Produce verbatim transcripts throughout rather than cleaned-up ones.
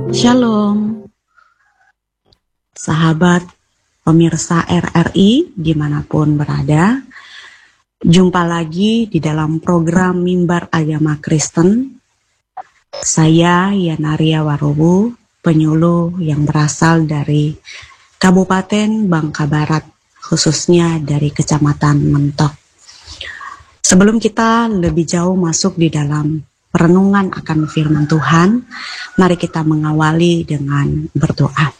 Shalom, sahabat pemirsa R R I dimanapun berada. Jumpa lagi di dalam program Mimbar Agama Kristen. Saya Yanaria Warubu, penyuluh yang berasal dari Kabupaten Bangka Barat, khususnya dari Kecamatan Mentok. Sebelum kita lebih jauh masuk di dalam perenungan akan firman Tuhan, mari kita mengawali dengan berdoa.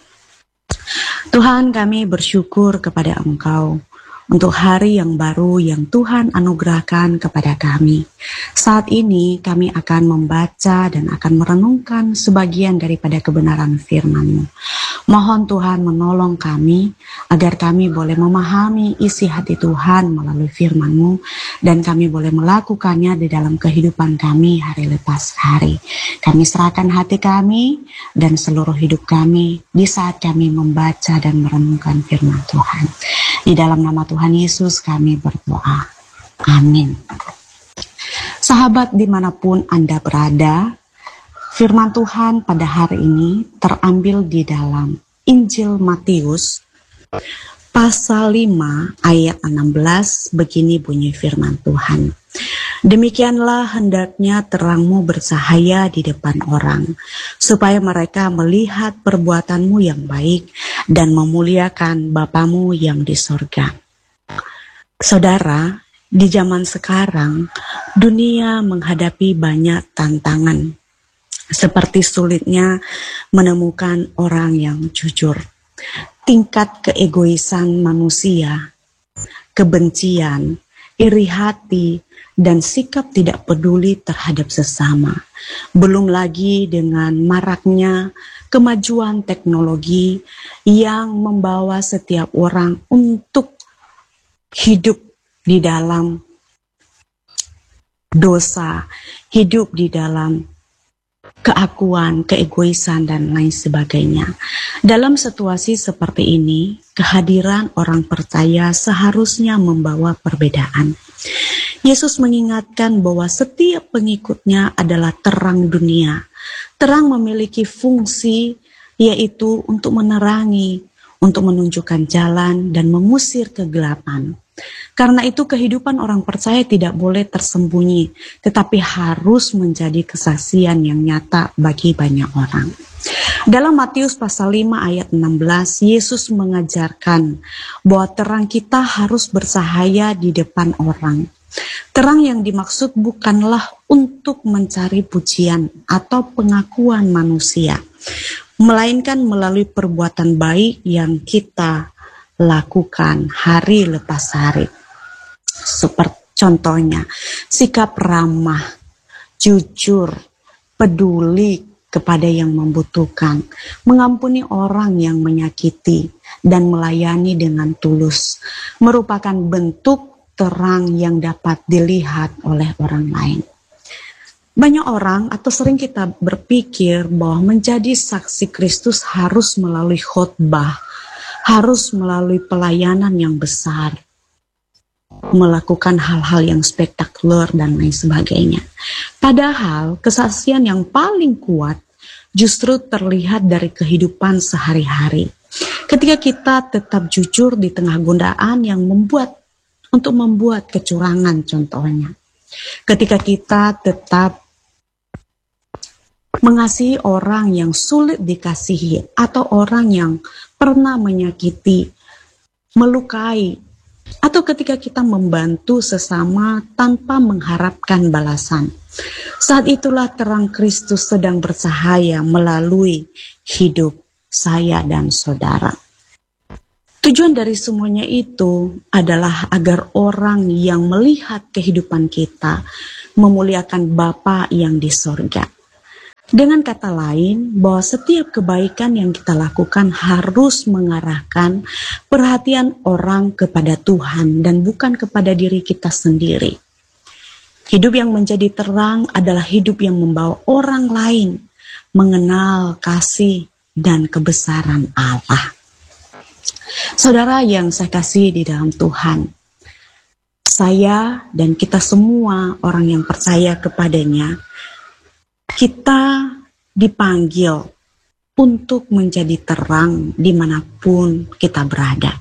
Tuhan, kami bersyukur kepada Engkau untuk hari yang baru yang Tuhan anugerahkan kepada kami. Saat ini kami akan membaca dan akan merenungkan sebagian daripada kebenaran firman-Mu. Mohon Tuhan menolong kami agar kami boleh memahami isi hati Tuhan melalui firman-Mu dan kami boleh melakukannya di dalam kehidupan kami hari lepas hari. Kami serahkan hati kami dan seluruh hidup kami di saat kami membaca dan merenungkan firman Tuhan. Di dalam nama Tuhan Yesus kami berdoa. Amin. Sahabat dimanapun Anda berada, firman Tuhan pada hari ini terambil di dalam Injil Matius pasal lima ayat enam belas. Begini bunyi firman Tuhan. Demikianlah hendaknya terangmu bercahaya di depan orang, supaya mereka melihat perbuatanmu yang baik dan memuliakan Bapamu yang di sorga. Saudara, di zaman sekarang, dunia menghadapi banyak tantangan, seperti sulitnya menemukan orang yang jujur, tingkat keegoisan manusia, kebencian, iri hati, dan sikap tidak peduli terhadap sesama. Belum lagi dengan maraknya kemajuan teknologi yang membawa setiap orang untuk hidup di dalam dosa, hidup di dalam keakuan, keegoisan, dan lain sebagainya. Dalam situasi seperti ini, kehadiran orang percaya seharusnya membawa perbedaan. Yesus mengingatkan bahwa setiap pengikutnya adalah terang dunia. Terang memiliki fungsi yaitu untuk menerangi, untuk menunjukkan jalan dan mengusir kegelapan. Karena itu kehidupan orang percaya tidak boleh tersembunyi, tetapi harus menjadi kesaksian yang nyata bagi banyak orang. Dalam Matius pasal lima ayat enam belas, Yesus mengajarkan bahwa terang kita harus bercahaya di depan orang. Terang yang dimaksud bukanlah untuk mencari pujian atau pengakuan manusia, melainkan melalui perbuatan baik yang kita lakukan hari lepas hari. Seperti contohnya, sikap ramah, jujur, peduli kepada yang membutuhkan, mengampuni orang yang menyakiti, dan melayani dengan tulus, merupakan bentuk terang yang dapat dilihat oleh orang lain. Banyak orang atau sering kita berpikir bahwa menjadi saksi Kristus harus melalui khotbah, harus melalui pelayanan yang besar, melakukan hal-hal yang spektakuler dan lain sebagainya. Padahal kesaksian yang paling kuat justru terlihat dari kehidupan sehari-hari. Ketika kita tetap jujur di tengah godaan yang membuat untuk membuat kecurangan contohnya. Ketika kita tetap mengasihi orang yang sulit dikasihi atau orang yang pernah menyakiti, melukai, atau ketika kita membantu sesama tanpa mengharapkan balasan. Saat itulah terang Kristus sedang bercahaya melalui hidup saya dan saudara. Tujuan dari semuanya itu adalah agar orang yang melihat kehidupan kita memuliakan Bapa yang di sorga. Dengan kata lain, bahwa setiap kebaikan yang kita lakukan harus mengarahkan perhatian orang kepada Tuhan dan bukan kepada diri kita sendiri. Hidup yang menjadi terang adalah hidup yang membawa orang lain mengenal kasih dan kebesaran Allah. Saudara yang saya kasih di dalam Tuhan, saya dan kita semua orang yang percaya kepadanya, kita dipanggil untuk menjadi terang dimanapun kita berada.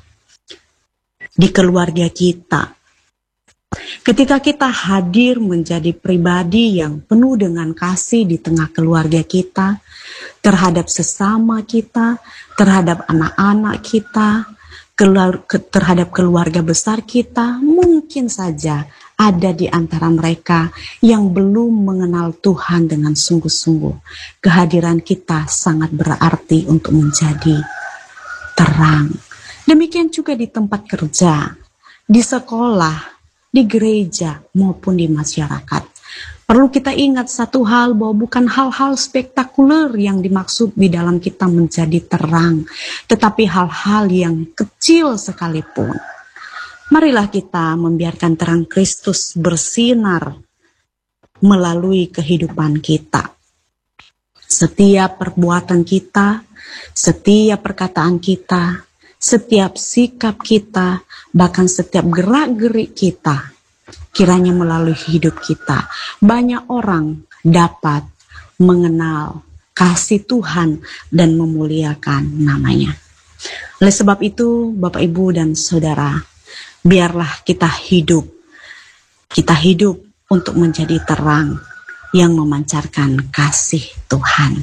Di keluarga kita, ketika kita hadir menjadi pribadi yang penuh dengan kasih di tengah keluarga kita, terhadap sesama kita, terhadap anak-anak kita, terhadap keluarga besar kita, mungkin saja ada di antara mereka yang belum mengenal Tuhan dengan sungguh-sungguh. Kehadiran kita sangat berarti untuk menjadi terang. Demikian juga di tempat kerja, di sekolah, di gereja, maupun di masyarakat. Perlu kita ingat satu hal, bahwa bukan hal-hal spektakuler yang dimaksud di dalam kita menjadi terang, tetapi hal-hal yang kecil sekalipun. Marilah kita membiarkan terang Kristus bersinar melalui kehidupan kita. Setiap perbuatan kita, setiap perkataan kita, setiap sikap kita, bahkan setiap gerak-gerik kita, kiranya melalui hidup kita, banyak orang dapat mengenal kasih Tuhan dan memuliakan namanya. Oleh sebab itu, Bapak, Ibu, dan Saudara, biarlah kita hidup, kita hidup untuk menjadi terang yang memancarkan kasih Tuhan.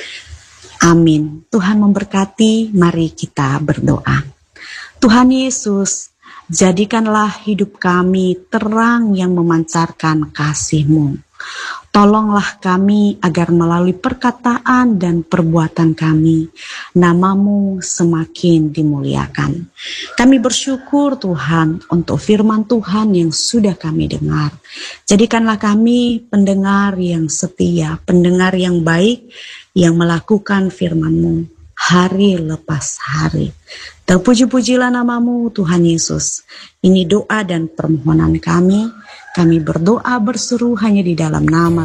Amin. Tuhan memberkati, mari kita berdoa. Tuhan Yesus, jadikanlah hidup kami terang yang memancarkan kasih-Mu. Tolonglah kami agar melalui perkataan dan perbuatan kami, nama-Mu semakin dimuliakan. Kami bersyukur Tuhan untuk firman Tuhan yang sudah kami dengar. Jadikanlah kami pendengar yang setia, pendengar yang baik, yang melakukan firman-Mu hari lepas hari. Terpuji-pujilah nama-Mu Tuhan Yesus. Ini doa dan permohonan kami. Kami berdoa berseru hanya di dalam nama